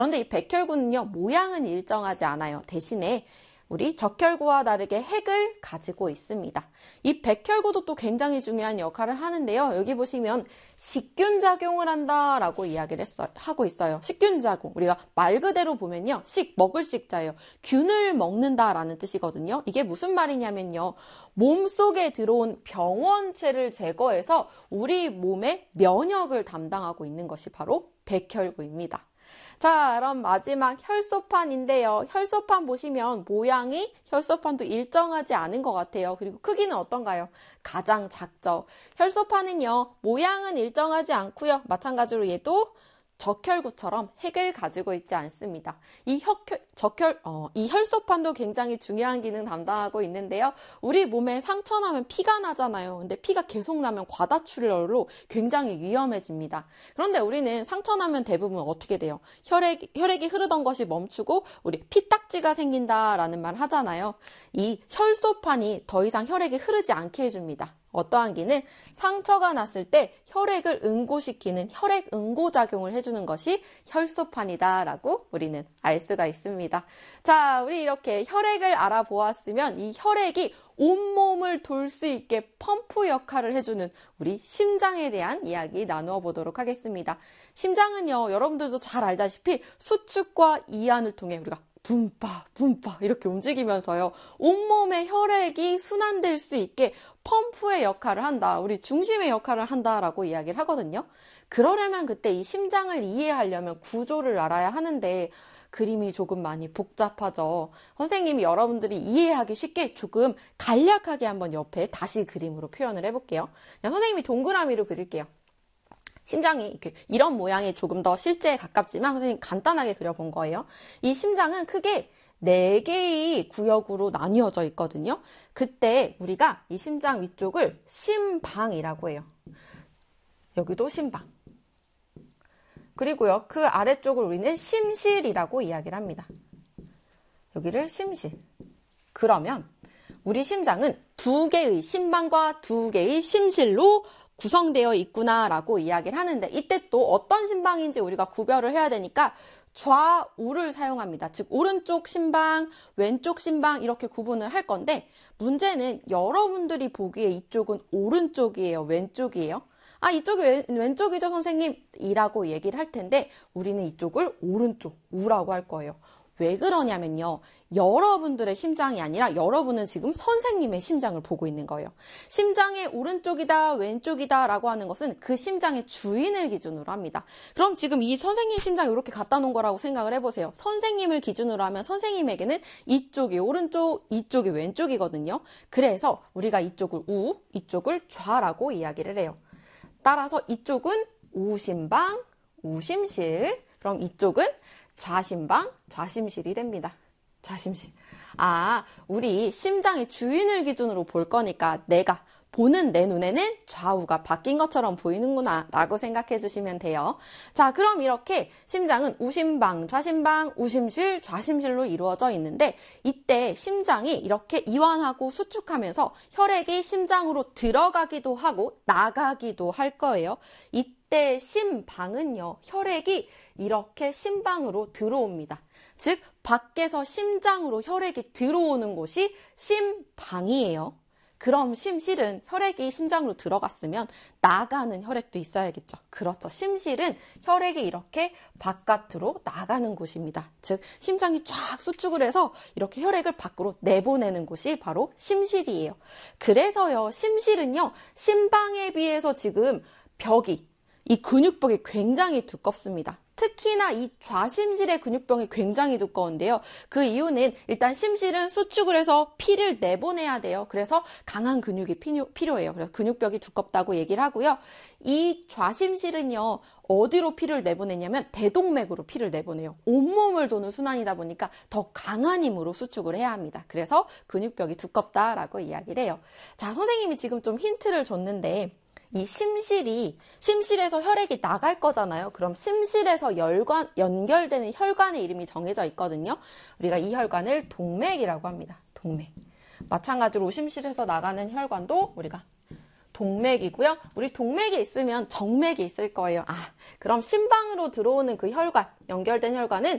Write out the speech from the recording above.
그런데 이 백혈구는요, 모양은 일정하지 않아요. 대신에 우리 적혈구와 다르게 핵을 가지고 있습니다. 이 백혈구도 또 굉장히 중요한 역할을 하는데요. 여기 보시면 식균 작용을 한다라고 이야기를 하고 있어요. 식균 작용. 우리가 말 그대로 보면요. 먹을 식자예요. 균을 먹는다라는 뜻이거든요. 이게 무슨 말이냐면요. 몸속에 들어온 병원체를 제거해서 우리 몸의 면역을 담당하고 있는 것이 바로 백혈구입니다. 자, 그럼 마지막 혈소판인데요. 혈소판 보시면 모양이 혈소판도 일정하지 않은 것 같아요. 그리고 크기는 어떤가요? 가장 작죠. 혈소판은요, 모양은 일정하지 않고요. 마찬가지로 얘도 적혈구처럼 핵을 가지고 있지 않습니다. 이 혈소판도 굉장히 중요한 기능 담당하고 있는데요. 우리 몸에 상처 나면 피가 나잖아요. 근데 피가 계속 나면 과다출혈로 굉장히 위험해집니다. 그런데 우리는 상처 나면 대부분 어떻게 돼요? 혈액이 흐르던 것이 멈추고 우리 피딱지가 생긴다라는 말 하잖아요. 이 혈소판이 더 이상 혈액이 흐르지 않게 해줍니다. 어떠한 기는 상처가 났을 때 혈액을 응고시키는 혈액 응고작용을 해주는 것이 혈소판이다라고 우리는 알 수가 있습니다. 자, 우리 이렇게 혈액을 알아보았으면 이 혈액이 온몸을 돌 수 있게 펌프 역할을 해주는 우리 심장에 대한 이야기 나누어 보도록 하겠습니다. 심장은요, 여러분들도 잘 알다시피 수축과 이완을 통해 우리가 분파 이렇게 움직이면서요. 온몸의 혈액이 순환될 수 있게 펌프의 역할을 한다. 우리 중심의 역할을 한다라고 이야기를 하거든요. 그러려면 그때 이 심장을 이해하려면 구조를 알아야 하는데 그림이 조금 많이 복잡하죠. 선생님이 여러분들이 이해하기 쉽게 조금 간략하게 한번 옆에 다시 그림으로 표현을 해볼게요. 선생님이 동그라미로 그릴게요. 심장이 이런 모양이 조금 더 실제에 가깝지만 선생님 간단하게 그려본 거예요. 이 심장은 크게 4개의 구역으로 나뉘어져 있거든요. 그때 우리가 이 심장 위쪽을 심방이라고 해요. 여기도 심방. 그리고요, 그 아래쪽을 우리는 심실이라고 이야기를 합니다. 여기를 심실. 그러면 우리 심장은 2개의 심방과 2개의 심실로 구성되어 있구나라고 이야기를 하는데 이때 또 어떤 심방인지 우리가 구별을 해야 되니까 좌우를 사용합니다. 즉 오른쪽 심방, 왼쪽 심방 이렇게 구분을 할 건데 문제는 여러분들이 보기에 이쪽은 오른쪽이에요, 왼쪽이에요? 아, 이쪽이 왼쪽이죠 선생님? 이라고 얘기를 할 텐데 우리는 이쪽을 오른쪽, 우라고 할 거예요. 왜 그러냐면요. 여러분들의 심장이 아니라 여러분은 지금 선생님의 심장을 보고 있는 거예요. 심장의 오른쪽이다, 왼쪽이다 라고 하는 것은 그 심장의 주인을 기준으로 합니다. 그럼 지금 이 선생님 심장이 이렇게 갖다 놓은 거라고 생각을 해보세요. 선생님을 기준으로 하면 선생님에게는 이쪽이 오른쪽, 이쪽이 왼쪽이거든요. 그래서 우리가 이쪽을 우, 이쪽을 좌라고 이야기를 해요. 따라서 이쪽은 우심방, 우심실. 그럼 이쪽은 좌심방, 좌심실이 됩니다. 좌심실. 아, 우리 심장의 주인을 기준으로 볼 거니까 내가 보는 내 눈에는 좌우가 바뀐 것처럼 보이는구나 라고 생각해 주시면 돼요. 자, 그럼 이렇게 심장은 우심방, 좌심방, 우심실, 좌심실로 이루어져 있는데 이때 심장이 이렇게 이완하고 수축하면서 혈액이 심장으로 들어가기도 하고 나가기도 할 거예요. 이때 심방은요, 혈액이 이렇게 심방으로 들어옵니다. 즉, 밖에서 심장으로 혈액이 들어오는 곳이 심방이에요. 그럼 심실은 혈액이 심장으로 들어갔으면 나가는 혈액도 있어야겠죠. 그렇죠. 심실은 혈액이 이렇게 바깥으로 나가는 곳입니다. 즉 심장이 쫙 수축을 해서 이렇게 혈액을 밖으로 내보내는 곳이 바로 심실이에요. 그래서요, 심실은요, 심방에 비해서 지금 이 근육벽이 굉장히 두껍습니다. 특히나 이 좌심실의 근육병이 굉장히 두꺼운데요. 그 이유는 일단 심실은 수축을 해서 피를 내보내야 돼요. 그래서 강한 근육이 필요해요. 그래서 근육벽이 두껍다고 얘기를 하고요. 이 좌심실은요, 어디로 피를 내보내냐면 대동맥으로 피를 내보내요. 온몸을 도는 순환이다 보니까 더 강한 힘으로 수축을 해야 합니다. 그래서 근육벽이 두껍다라고 이야기를 해요. 자, 선생님이 지금 좀 힌트를 줬는데 이 심실에서 혈액이 나갈 거잖아요. 그럼 심실에서 연결되는 혈관의 이름이 정해져 있거든요. 우리가 이 혈관을 동맥이라고 합니다. 동맥. 마찬가지로 심실에서 나가는 혈관도 우리가 동맥이고요. 우리 동맥이 있으면 정맥이 있을 거예요. 아, 그럼 심방으로 들어오는 그 혈관, 연결된 혈관은